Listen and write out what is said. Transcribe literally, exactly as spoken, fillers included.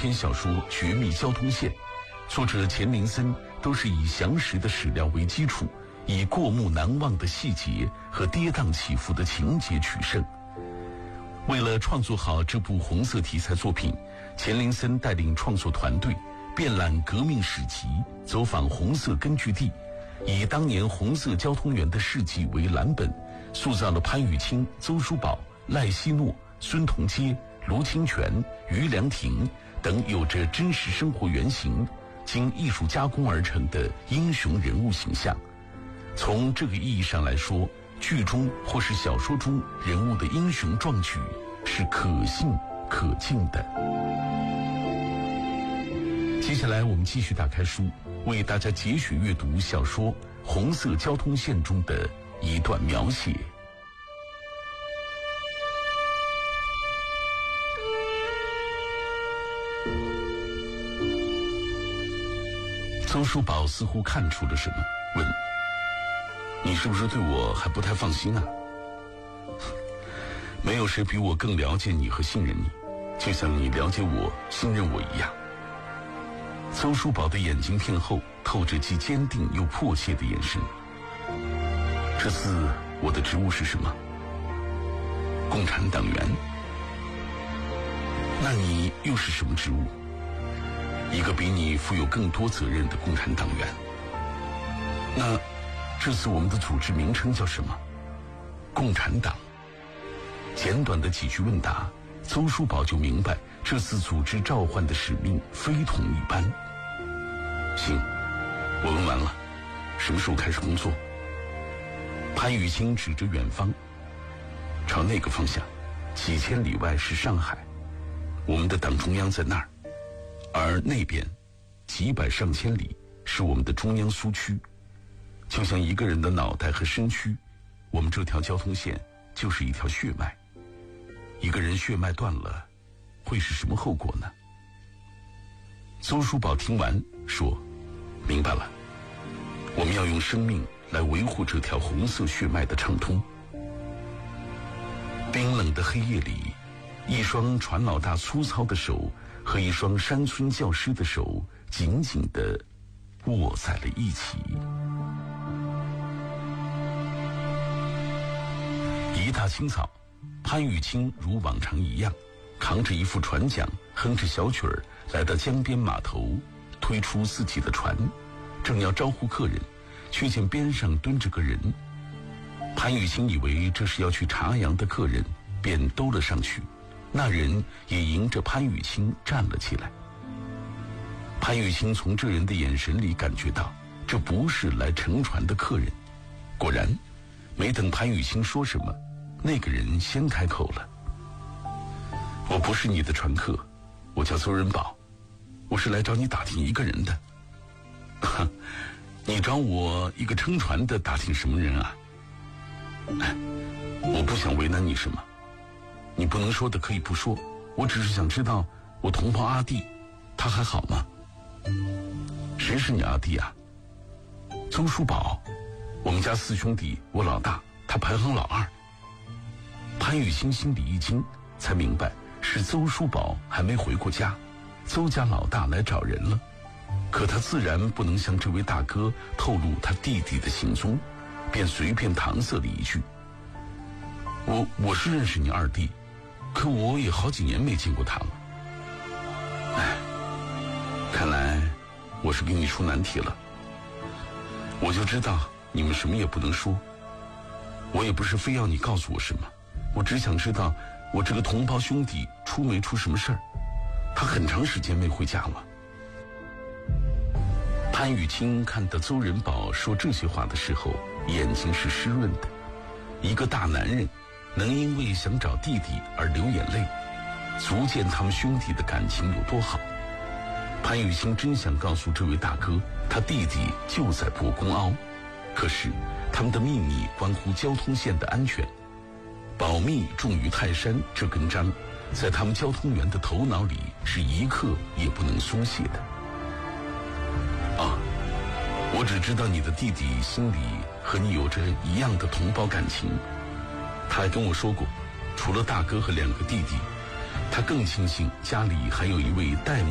篇小说《绝密交通线》，作者钱林森都是以详实的史料为基础，以过目难忘的细节和跌宕起伏的情节取胜。为了创作好这部红色题材作品，钱林森带领创作团队遍览革命史籍，走访红色根据地，以当年红色交通员的事迹为蓝本，塑造了潘玉清、邹书宝、赖希诺、孙同阶、卢清泉、于良亭等有着真实生活原型，经艺术加工而成的英雄人物形象。从这个意义上来说，剧中或是小说中人物的英雄壮举是可信可敬的。接下来我们继续打开书，为大家节选阅读小说《红色交通线》中的一段描写。邹书宝似乎看出了什么，问：你是不是对我还不太放心啊？没有谁比我更了解你和信任你，就像你了解我、信任我一样。邹书宝的眼睛片后透着既坚定又迫切的眼神。这次我的职务是什么？共产党员。那你又是什么职务？一个比你负有更多责任的共产党员。那这次我们的组织名称叫什么？共产党。简短的几句问答，邹书宝就明白这次组织召唤的使命非同一般。行，我问完了，什么时候开始工作？潘玉清指着远方，朝那个方向，几千里外是上海，我们的党中央在那儿，而那边几百上千里是我们的中央苏区。就像一个人的脑袋和身躯，我们这条交通线就是一条血脉。一个人血脉断了，会是什么后果呢？邹书宝听完说：明白了，我们要用生命来维护这条红色血脉的畅通。冰冷的黑夜里，一双船老大粗糙的手和一双山村教师的手紧紧地握在了一起。一大清早，潘玉清如往常一样，扛着一副船桨，哼着小曲儿，来到江边码头，推出自己的船，正要招呼客人，却见边上蹲着个人。潘玉清以为这是要去茶阳的客人，便兜了上去。那人也迎着潘玉清站了起来。潘玉清从这人的眼神里感觉到，这不是来乘船的客人。果然，没等潘玉清说什么，那个人先开口了：我不是你的船客，我叫邹仁宝，我是来找你打听一个人的。你找我一个撑船的打听什么人啊？哎，我不想为难你什么，你不能说的可以不说，我只是想知道我同胞阿弟他还好吗？谁是你阿弟啊？邹书宝，我们家四兄弟，我老大，他排行老二。潘玉清心里一惊，才明白是邹书宝还没回过家，邹家老大来找人了。可他自然不能向这位大哥透露他弟弟的行踪，便随便搪塞了一句：我我是认识你二弟，可我也好几年没见过他了。哎，看来我是给你出难题了。我就知道你们什么也不能说，我也不是非要你告诉我什么，我只想知道我这个同胞兄弟出没出什么事儿。他很长时间没回家了。潘玉清看到邹仁宝说这些话的时候，眼睛是湿润的。一个大男人能因为想找弟弟而流眼泪，足见他们兄弟的感情有多好。潘玉清真想告诉这位大哥，他弟弟就在博公凹，可是他们的秘密关乎交通线的安全，保密重于泰山这根章，在他们交通员的头脑里是一刻也不能松懈的。啊，我只知道你的弟弟心里和你有着一样的同胞感情，他还跟我说过，除了大哥和两个弟弟，他更庆幸家里还有一位戴